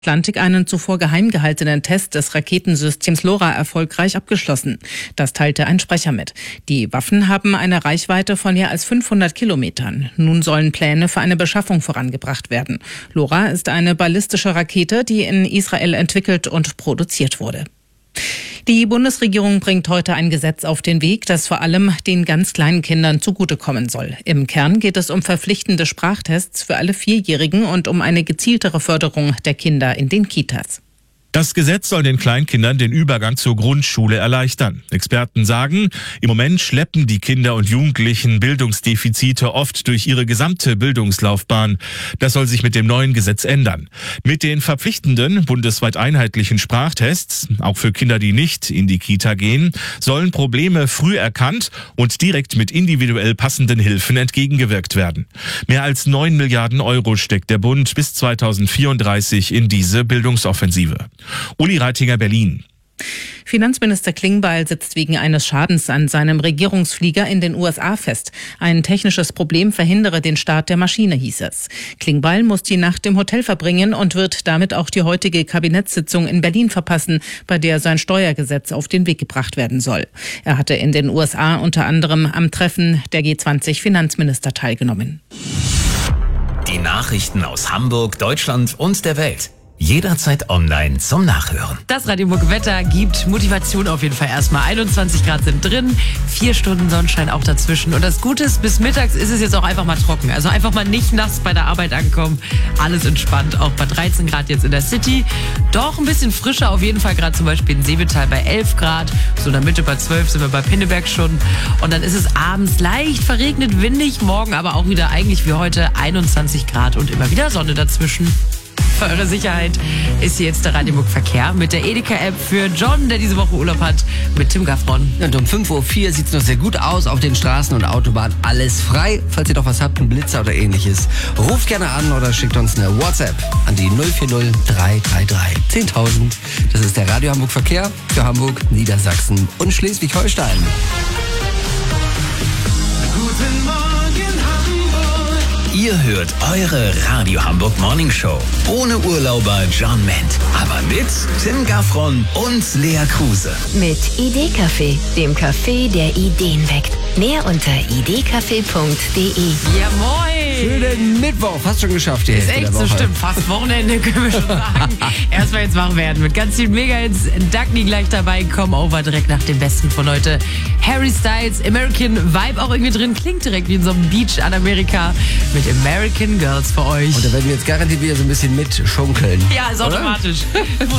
Atlantik einen zuvor geheim gehaltenen Test des Raketensystems LoRa erfolgreich abgeschlossen. Das teilte ein Sprecher mit. Die Waffen haben eine Reichweite von mehr als 500 Kilometern. Nun sollen Pläne für eine Beschaffung vorangebracht werden. LoRa ist eine ballistische Rakete, die in Israel entwickelt und produziert wurde. Die Bundesregierung bringt heute ein Gesetz auf den Weg, das vor allem den ganz kleinen Kindern zugutekommen soll. Im Kern geht es um verpflichtende Sprachtests für alle Vierjährigen und um eine gezieltere Förderung der Kinder in den Kitas. Das Gesetz soll den Kleinkindern den Übergang zur Grundschule erleichtern. Experten sagen, im Moment schleppen die Kinder und Jugendlichen Bildungsdefizite oft durch ihre gesamte Bildungslaufbahn. Das soll sich mit dem neuen Gesetz ändern. Mit den verpflichtenden, bundesweit einheitlichen Sprachtests, auch für Kinder, die nicht in die Kita gehen, sollen Probleme früh erkannt und direkt mit individuell passenden Hilfen entgegengewirkt werden. Mehr als 9 Milliarden Euro steckt der Bund bis 2034 in diese Bildungsoffensive. Uli Reitinger, Berlin. Finanzminister Klingbeil sitzt wegen eines Schadens an seinem Regierungsflieger in den USA fest. Ein technisches Problem verhindere den Start der Maschine, hieß es. Klingbeil muss die Nacht im Hotel verbringen und wird damit auch die heutige Kabinettssitzung in Berlin verpassen, bei der sein Steuergesetz auf den Weg gebracht werden soll. Er hatte in den USA unter anderem am Treffen der G20-Finanzminister teilgenommen. Die Nachrichten aus Hamburg, Deutschland und der Welt. Jederzeit online zum Nachhören. Das Radio Hamburg Wetter gibt Motivation auf jeden Fall erstmal. 21 Grad sind drin, 4 Stunden Sonnenschein auch dazwischen. Und das Gute ist, bis mittags ist es jetzt auch einfach mal trocken. Also einfach mal nicht nass bei der Arbeit ankommen. Alles entspannt, auch bei 13 Grad jetzt in der City. Doch ein bisschen frischer auf jeden Fall, gerade zum Beispiel in Seebetal bei 11 Grad. So in der Mitte bei 12 sind wir bei Pinneberg schon. Und dann ist es abends leicht verregnet, windig. Morgen aber auch wieder eigentlich wie heute 21 Grad und immer wieder Sonne dazwischen. Für eure Sicherheit ist hier jetzt der Radio Hamburg Verkehr mit der Edeka-App für John, der diese Woche Urlaub hat, mit Tim Gaffron. Und um 5.04 Uhr sieht es noch sehr gut aus auf den Straßen und Autobahnen. Alles frei. Falls ihr noch was habt, einen Blitzer oder ähnliches, ruft gerne an oder schickt uns eine WhatsApp an die 040 333 10.000. Das ist der Radio Hamburg Verkehr für Hamburg, Niedersachsen und Schleswig-Holstein. Guten Morgen Hamburg. Ihr hört eure Radio Hamburg Morning Show. Ohne Urlauber John Ment, aber mit Tim Gaffron und Lea Kruse. Mit Idee-Café, dem Café, der Ideen weckt. Mehr unter idee-café.de. Ja, moin! Schönen Mittwoch, fast schon geschafft die Hälfte Ist echt der Woche. so, stimmt. Fast Wochenende, können wir schon sagen. Erstmal jetzt wach werden mit ganz vielen Mega-Hits. Dagny gleich dabei, Come Over direkt nach dem Besten von heute. Harry Styles, American Vibe auch irgendwie drin. Klingt direkt wie in so einem Beach an Amerika mit American Girls für euch. Und da werden wir jetzt garantiert wieder so ein bisschen mitschunkeln. Ja, ist automatisch.